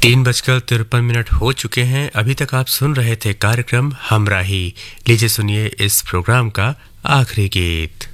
3:53 हो चुके हैं। अभी तक आप सुन रहे थे कार्यक्रम हमराही। लीजिए सुनिए इस प्रोग्राम का आखिरी गीत।